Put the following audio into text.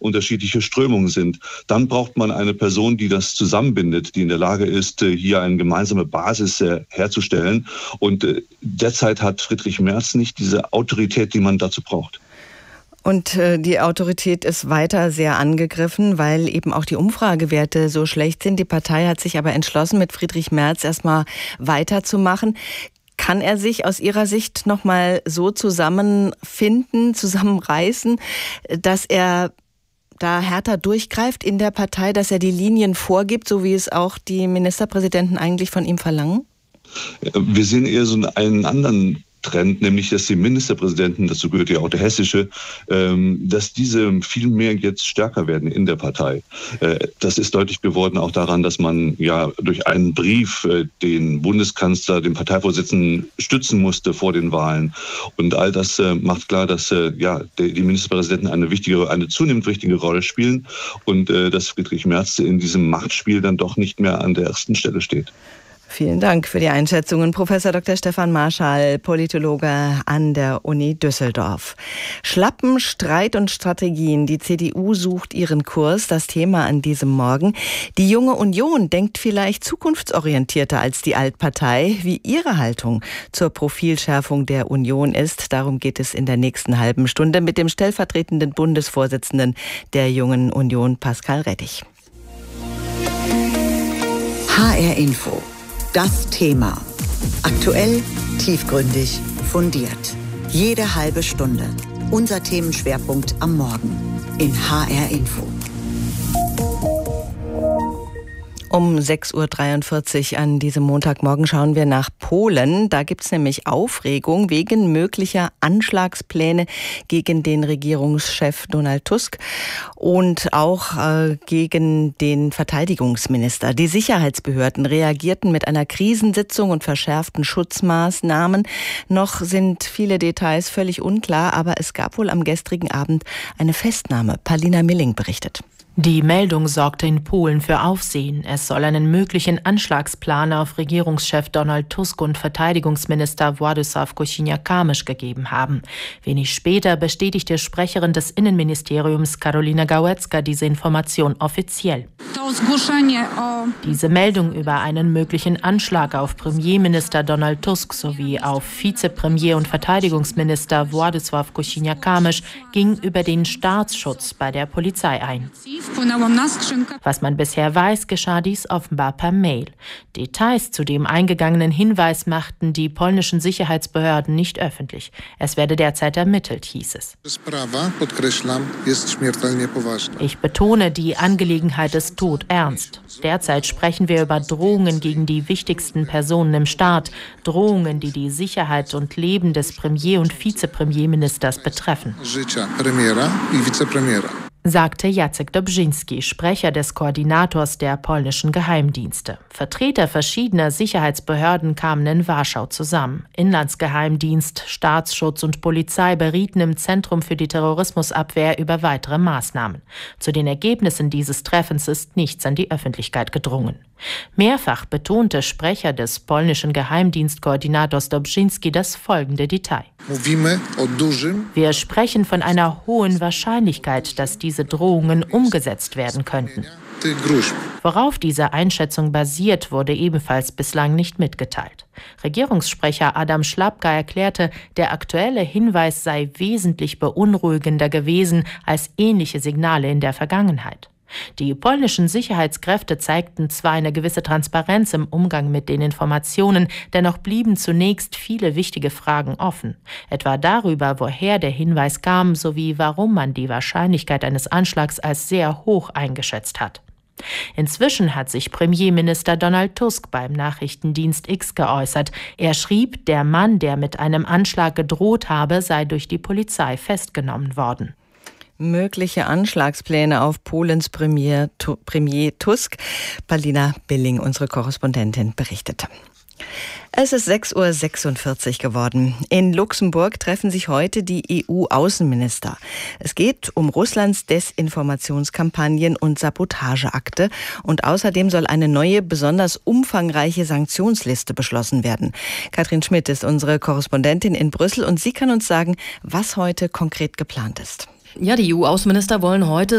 unterschiedliche Strömungen sind. Dann braucht man eine Person, die das zusammenbindet, die in der Lage ist, hier eine gemeinsame Basis herzustellen. Und derzeit hat Friedrich Merz nicht diese Autorität, die man dazu braucht. Und die Autorität ist weiter sehr angegriffen, weil eben auch die Umfragewerte so schlecht sind. Die Partei hat sich aber entschlossen, mit Friedrich Merz erstmal weiterzumachen. Kann er sich aus Ihrer Sicht nochmal so zusammenfinden, zusammenreißen, dass er da härter durchgreift in der Partei, dass er die Linien vorgibt, so wie es auch die Ministerpräsidenten eigentlich von ihm verlangen? Wir sehen eher so einen anderen Trend, nämlich dass die Ministerpräsidenten, dazu gehört ja auch der hessische, dass diese viel mehr jetzt stärker werden in der Partei. Das ist deutlich geworden auch daran, dass man ja durch einen Brief den Bundeskanzler, den Parteivorsitzenden stützen musste vor den Wahlen. Und all das macht klar, dass die Ministerpräsidenten eine zunehmend wichtige Rolle spielen und dass Friedrich Merz in diesem Machtspiel dann doch nicht mehr an der ersten Stelle steht. Vielen Dank für die Einschätzungen. Professor Dr. Stefan Marschall, Politologe an der Uni Düsseldorf. Schlappen, Streit und Strategien. Die CDU sucht ihren Kurs. Das Thema an diesem Morgen. Die junge Union denkt vielleicht zukunftsorientierter als die Altpartei. Wie ihre Haltung zur Profilschärfung der Union ist, darum geht es in der nächsten halben Stunde mit dem stellvertretenden Bundesvorsitzenden der Jungen Union, Pascal Rettig. HR Info. Das Thema. Aktuell, tiefgründig, fundiert. Jede halbe Stunde. Unser Themenschwerpunkt am Morgen in HR Info. Um 6.43 Uhr an diesem Montagmorgen schauen wir nach Polen. Da gibt es nämlich Aufregung wegen möglicher Anschlagspläne gegen den Regierungschef Donald Tusk und auch gegen den Verteidigungsminister. Die Sicherheitsbehörden reagierten mit einer Krisensitzung und verschärften Schutzmaßnahmen. Noch sind viele Details völlig unklar, aber es gab wohl am gestrigen Abend eine Festnahme. Paulina Milling berichtet. Die Meldung sorgte in Polen für Aufsehen. Es soll einen möglichen Anschlagsplan auf Regierungschef Donald Tusk und Verteidigungsminister Władysław Kosiniak-Kamysz gegeben haben. Wenig später bestätigte Sprecherin des Innenministeriums Karolina Gałęzka diese Information offiziell. Diese Meldung über einen möglichen Anschlag auf Premierminister Donald Tusk sowie auf Vizepremier und Verteidigungsminister Władysław Kosiniak-Kamysz ging über den Staatsschutz bei der Polizei ein. Was man bisher weiß, geschah dies offenbar per Mail. Details zu dem eingegangenen Hinweis machten die polnischen Sicherheitsbehörden nicht öffentlich. Es werde derzeit ermittelt, hieß es. Ich betone, die Angelegenheit ist todernst. Derzeit sprechen wir über Drohungen gegen die wichtigsten Personen im Staat, Drohungen, die die Sicherheit und Leben des Premier- und Vizepremierministers betreffen, sagte Jacek Dobrzyński, Sprecher des Koordinators der polnischen Geheimdienste. Vertreter verschiedener Sicherheitsbehörden kamen in Warschau zusammen. Inlandsgeheimdienst, Staatsschutz und Polizei berieten im Zentrum für die Terrorismusabwehr über weitere Maßnahmen. Zu den Ergebnissen dieses Treffens ist nichts an die Öffentlichkeit gedrungen. Mehrfach betonte Sprecher des polnischen Geheimdienstkoordinators Dobrzyński das folgende Detail. Wir sprechen von einer hohen Wahrscheinlichkeit, dass diese Drohungen umgesetzt werden könnten. Worauf diese Einschätzung basiert, wurde ebenfalls bislang nicht mitgeteilt. Regierungssprecher Adam Szłapka erklärte, der aktuelle Hinweis sei wesentlich beunruhigender gewesen als ähnliche Signale in der Vergangenheit. Die polnischen Sicherheitskräfte zeigten zwar eine gewisse Transparenz im Umgang mit den Informationen, dennoch blieben zunächst viele wichtige Fragen offen. Etwa darüber, woher der Hinweis kam, sowie warum man die Wahrscheinlichkeit eines Anschlags als sehr hoch eingeschätzt hat. Inzwischen hat sich Premierminister Donald Tusk beim Nachrichtendienst X geäußert. Er schrieb, der Mann, der mit einem Anschlag gedroht habe, sei durch die Polizei festgenommen worden. Mögliche Anschlagspläne auf Polens Premier Tusk. Paulina Milling, unsere Korrespondentin, berichtete. Es ist 6.46 Uhr geworden. In Luxemburg treffen sich heute die EU-Außenminister. Es geht um Russlands Desinformationskampagnen und Sabotageakte. Und außerdem soll eine neue, besonders umfangreiche Sanktionsliste beschlossen werden. Katrin Schmidt ist unsere Korrespondentin in Brüssel und sie kann uns sagen, was heute konkret geplant ist. Ja, die EU-Außenminister wollen heute